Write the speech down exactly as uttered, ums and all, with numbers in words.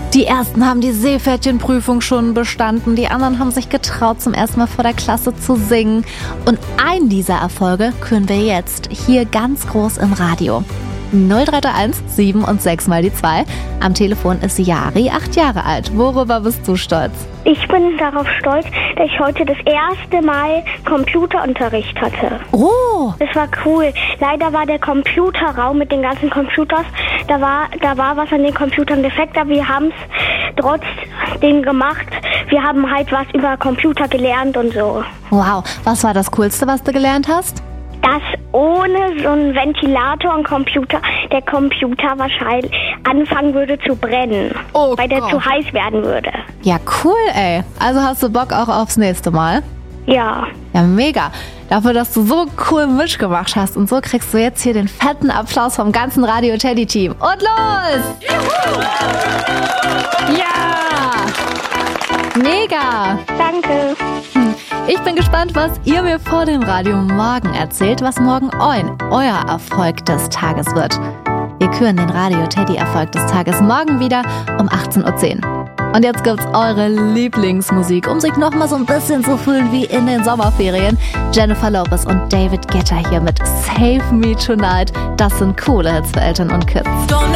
Die ersten haben die Seepferdchenprüfung schon bestanden, die anderen haben sich getraut, zum ersten Mal vor der Klasse zu singen. Und einen dieser Erfolge küren wir jetzt hier ganz groß im Radio. null drei drei eins sieben und sechs mal die zwei. Am Telefon ist Jari, acht Jahre alt. Worüber bist du stolz? Ich bin darauf stolz, dass ich heute das erste Mal Computerunterricht hatte. Oh! Das war cool. Leider war der Computerraum mit den ganzen Computers, da war, da war was an den Computern defekt, aber wir haben es trotzdem gemacht. Wir haben halt was über Computer gelernt und so. Wow, was war das Coolste, was du gelernt hast? Dass ohne so einen Ventilator und Computer der Computer wahrscheinlich anfangen würde zu brennen, Oh weil der Gott. zu heiß werden würde. Ja, cool, ey. Also hast du Bock auch aufs nächste Mal? Ja. Ja, mega. Dafür, dass du so cool mitgemacht hast. Und so kriegst du jetzt hier den fetten Applaus vom ganzen Radio Teddy Team. Und los! Juhu! Ja! Mega! Danke. Ich bin gespannt, was ihr mir vor dem Radio morgen erzählt, was morgen eu- euer Erfolg des Tages wird. Wir küren den Radio Teddy Erfolg des Tages morgen wieder um achtzehn Uhr zehn. Und jetzt gibt's eure Lieblingsmusik, um sich nochmal so ein bisschen zu fühlen wie in den Sommerferien. Jennifer Lopez und David Guetta hier mit Save Me Tonight. Das sind coole Hits für Eltern und Kids.